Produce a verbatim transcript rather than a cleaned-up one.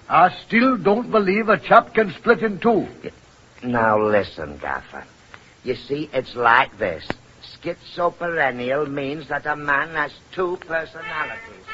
I still don't believe a chap can split in two. Now listen, Gaffer. You see, it's like this. Schizoperennial means that a man has two personalities.